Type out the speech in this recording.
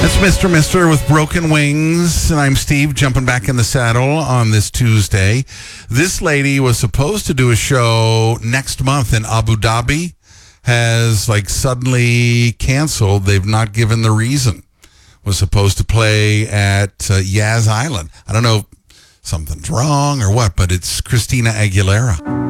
Mr. with Broken Wings, and I'm Steve, jumping back in the saddle on this Tuesday. This lady was supposed to do a show next month in Abu Dhabi, has suddenly canceled. They've not given the reason. Was supposed to play at Yas Island. I don't know if something's wrong or what, but it's Christina Aguilera.